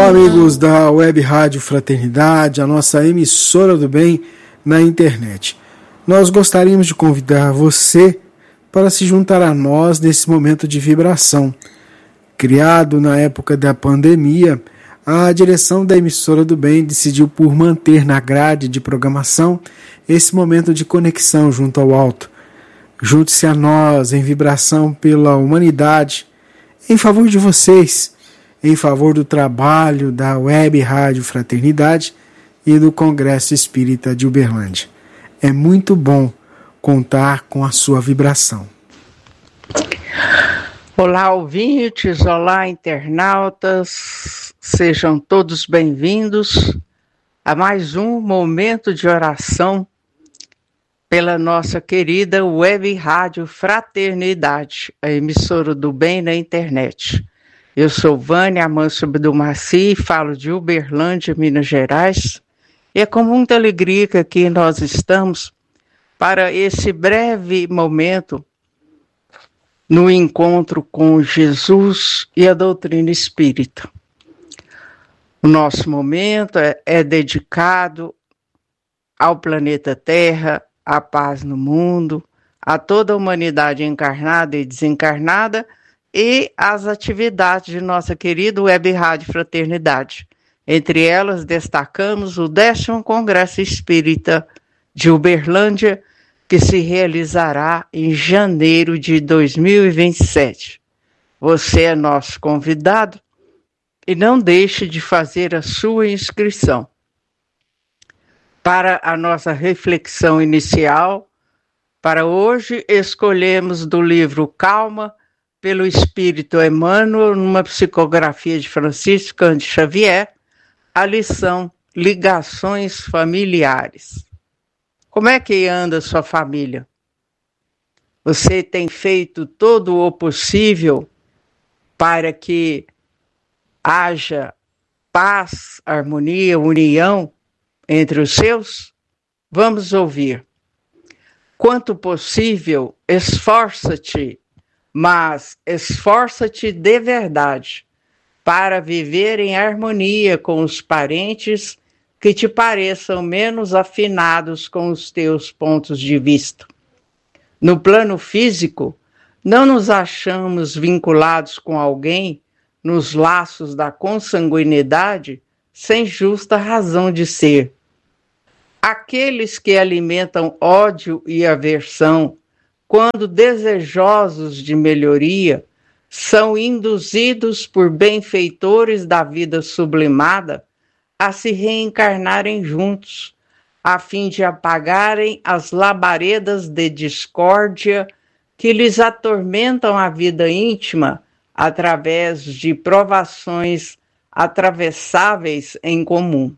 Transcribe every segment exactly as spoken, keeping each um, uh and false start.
Olá, amigos da Web Rádio Fraternidade, a nossa emissora do bem na internet. Nós gostaríamos de convidar você para se juntar a nós nesse momento de vibração. Criado na época da pandemia, a direção da emissora do bem decidiu por manter na grade de programação esse momento de conexão junto ao alto. Junte-se a nós em vibração pela humanidade, em favor de vocês, em favor do trabalho da Web Rádio Fraternidade e do Congresso Espírita de Uberlândia. É muito bom contar com a sua vibração. Olá, ouvintes, olá, internautas, sejam todos bem-vindos a mais um momento de oração pela nossa querida Web Rádio Fraternidade, a emissora do bem na internet. Eu sou Vânia Amâncio do Maci, falo de Uberlândia, Minas Gerais, e é com muita alegria que aqui nós estamos para esse breve momento no encontro com Jesus e a doutrina espírita. O nosso momento é, é dedicado ao planeta Terra, à paz no mundo, a toda a humanidade encarnada e desencarnada e às atividades de nossa querida Web Rádio Fraternidade. Entre elas, destacamos o décimo Congresso Espírita de Uberlândia, que se realizará em janeiro de dois mil e vinte e sete. Você é nosso convidado e não deixe de fazer a sua inscrição. Para a nossa reflexão inicial, para hoje escolhemos do livro Calma, pelo Espírito Emmanuel, numa psicografia de Francisco Cândido Xavier, a lição Ligações Familiares. Como é que anda sua família? Você tem feito todo o possível para que haja paz, harmonia, união entre os seus? Vamos ouvir. Quanto possível, esforça-te, mas esforça-te de verdade para viver em harmonia com os parentes que te pareçam menos afinados com os teus pontos de vista. No plano físico, não nos achamos vinculados com alguém nos laços da consanguinidade sem justa razão de ser. Aqueles que alimentam ódio e aversão, quando desejosos de melhoria, são induzidos por benfeitores da vida sublimada a se reencarnarem juntos, a fim de apagarem as labaredas de discórdia que lhes atormentam a vida íntima através de provações atravessáveis em comum.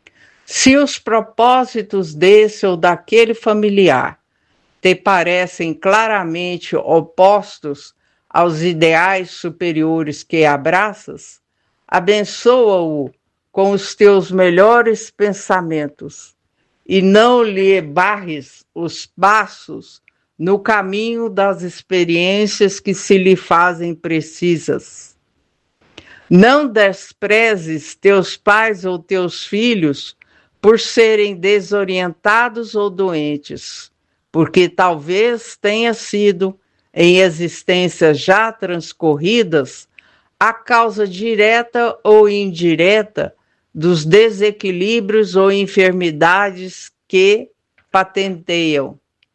Se os propósitos desse ou daquele familiar te parecem claramente opostos aos ideais superiores que abraças, abençoa-o com os teus melhores pensamentos e não lhe barres os passos no caminho das experiências que se lhe fazem precisas. Não desprezes teus pais ou teus filhos por serem desorientados ou doentes, porque talvez tenha sido, em existências já transcorridas, a causa direta ou indireta dos desequilíbrios ou enfermidades que patenteiam.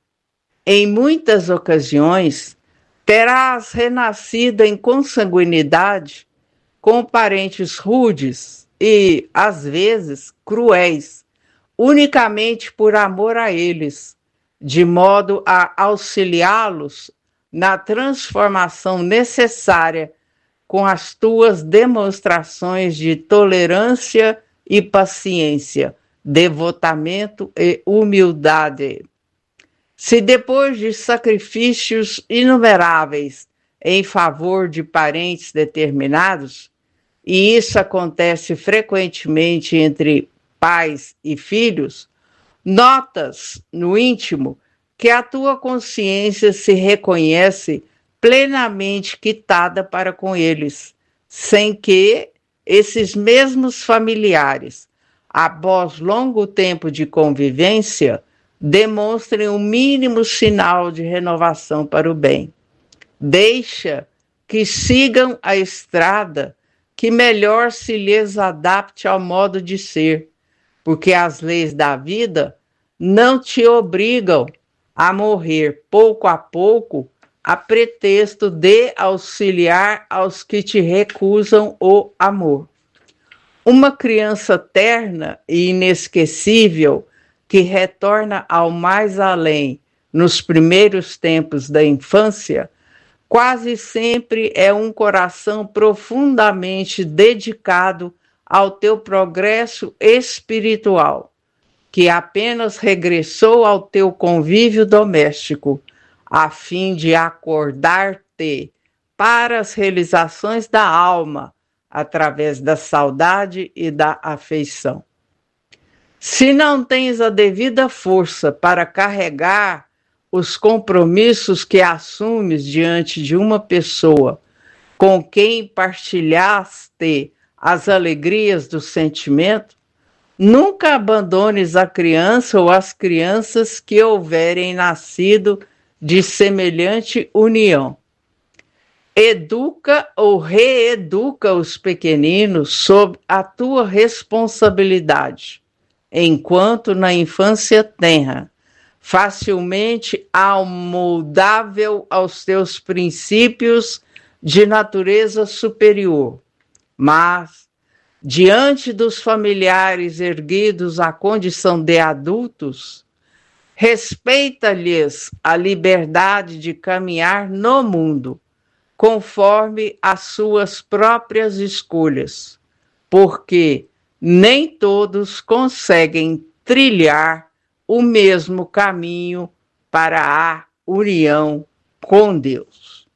Em muitas ocasiões, terás renascido em consanguinidade com parentes rudes e, às vezes, cruéis, unicamente por amor a eles, de modo a auxiliá-los na transformação necessária com as tuas demonstrações de tolerância e paciência, devotamento e humildade. Se depois de sacrifícios inumeráveis em favor de parentes determinados, e isso acontece frequentemente entre pais e filhos, notas no íntimo que a tua consciência se reconhece plenamente quitada para com eles, sem que esses mesmos familiares, após longo tempo de convivência, demonstrem o mínimo sinal de renovação para o bem. Deixa que sigam a estrada que melhor se lhes adapte ao modo de ser, porque as leis da vida não te obrigam a morrer pouco a pouco a pretexto de auxiliar aos que te recusam o amor. Uma criança terna e inesquecível que retorna ao mais além nos primeiros tempos da infância, quase sempre é um coração profundamente dedicado ao teu progresso espiritual, que apenas regressou ao teu convívio doméstico, a fim de acordar-te para as realizações da alma, através da saudade e da afeição. Se não tens a devida força para carregar os compromissos que assumes diante de uma pessoa com quem partilhaste as alegrias do sentimento, nunca abandones a criança ou as crianças que houverem nascido de semelhante união. Educa ou reeduca os pequeninos sob a tua responsabilidade, enquanto na infância tenra, facilmente amoldável aos teus princípios de natureza superior, mas, diante dos familiares erguidos à condição de adultos, respeita-lhes a liberdade de caminhar no mundo, conforme as suas próprias escolhas, porque nem todos conseguem trilhar o mesmo caminho para a união com Deus.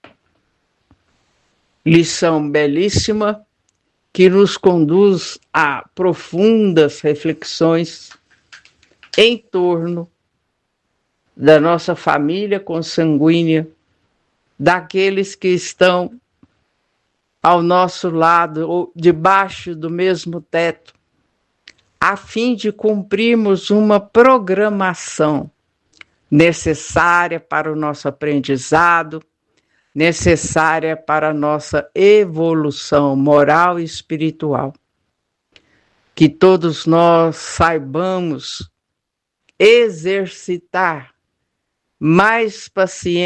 Lição belíssima que nos conduz a profundas reflexões em torno da nossa família consanguínea, daqueles que estão ao nosso lado ou debaixo do mesmo teto, a fim de cumprirmos uma programação necessária para o nosso aprendizado, necessária para a nossa evolução moral e espiritual. Que todos nós saibamos exercitar mais paciência